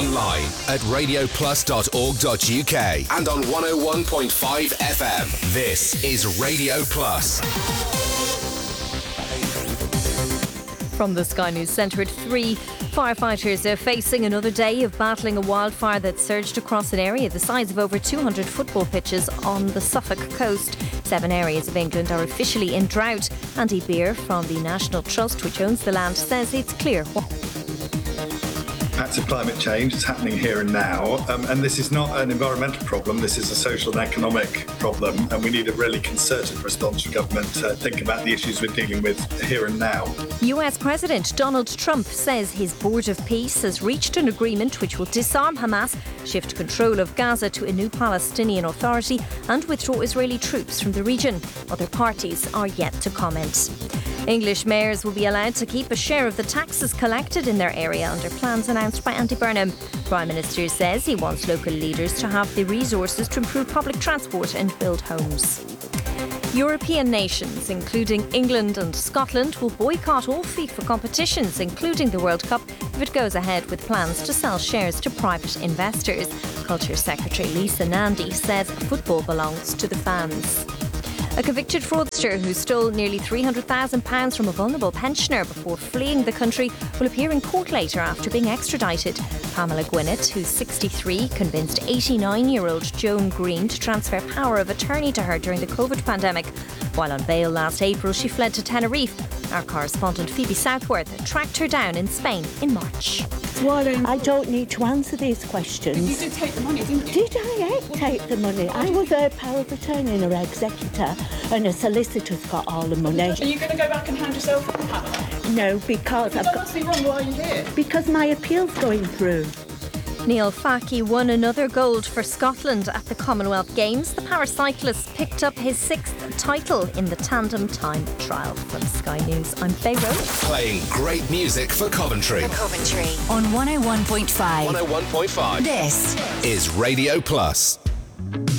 online at radioplus.org.uk and on 101.5 FM. This is Radio Plus. From the Sky News Centre at 3, firefighters are facing another day of battling a wildfire that surged across an area the size of over 200 football pitches on the Suffolk coast. 7 areas of England are officially in drought. Andy Beer from the National Trust, which owns the land, says it's clear impacts of climate change is happening here and now, and this is not an environmental problem, this is a social and economic problem, and we need a really concerted response from government to think about the issues we're dealing with here and now. US President Donald Trump says his Board of Peace has reached an agreement which will disarm Hamas, shift control of Gaza to a new Palestinian Authority and withdraw Israeli troops from the region. Other parties are yet to comment. English mayors will be allowed to keep a share of the taxes collected in their area under plans announced by Andy Burnham. Prime Minister says he wants local leaders to have the resources to improve public transport and build homes. European nations, including England and Scotland, will boycott all FIFA competitions, including the World Cup, if it goes ahead with plans to sell shares to private investors. Culture Secretary Lisa Nandy says football belongs to the fans. A convicted fraudster who stole nearly £300,000 from a vulnerable pensioner before fleeing the country will appear in court later after being extradited. Pamela Gwinnett, who's 63, convinced 89-year-old Joan Green to transfer power of attorney to her during the COVID pandemic. While on bail last April, she fled to Tenerife. Our correspondent Phoebe Southworth tracked her down in Spain in March. I don't need to answer these questions. But you did take the money, didn't you? Did I take the money? I was her power of attorney and her executor, and her solicitor's got all the money. Are you going to go back and hand yourself in, Pamela? No, because You've done nothing wrong. Why are you here? Because my appeal's going through. Neil Faki won another gold for Scotland at the Commonwealth Games. The paracyclist picked up his 6th title in the tandem time trial. From Sky News, I'm Faye Roach. Playing great music for Coventry. On 101.5. 101.5. This is Radio Plus.